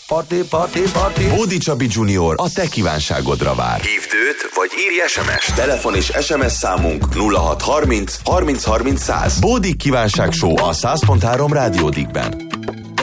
Party, party, party. Bódi Csabi Junior a te kívánságodra vár. Hívd őt, vagy írj SMS. Telefon és SMS számunk 0630 30 30 100. Bódi kívánság show a 100.3 Rádiódikben.